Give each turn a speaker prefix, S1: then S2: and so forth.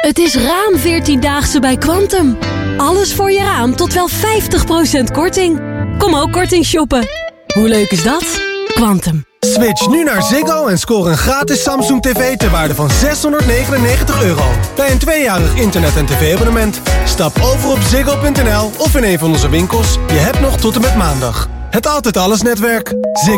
S1: Het is raam 14-daagse bij Quantum. Alles voor je raam tot wel 50% korting. Kom ook korting shoppen. Hoe leuk is dat? Quantum.
S2: Switch nu naar Ziggo en score een gratis Samsung TV ter waarde van €699. Bij een 2-jarig internet- en tv-abonnement. Stap over op ziggo.nl of in een van onze winkels. Je hebt nog tot en met maandag. Het Altijd Alles netwerk. Ziggo.